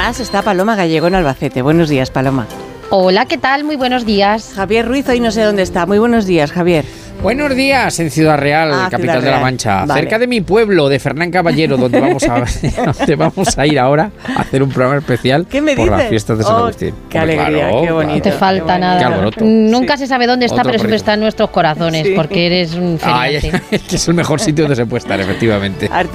días. Está Paloma Gallego en Albacete. Buenos días, Paloma. Hola, ¿qué tal? Muy buenos días. Javier Ruiz hoy no sé dónde está. Muy buenos días, Javier. Buenos días, en Ciudad Real, capital Ciudad de La Real. Mancha, Vale. cerca de mi pueblo, de Fernán Caballero, donde vamos a ir ahora a hacer un programa especial ¿Qué me por dices? las fiestas de San Agustín. Qué alegría, qué bonito. No te falta Qué nada. alboroto. Nunca se sabe dónde está, Otro pero siempre perrito. está en nuestros corazones, Sí. porque eres un Ay, feriante. es que es el mejor sitio donde se puede estar, efectivamente.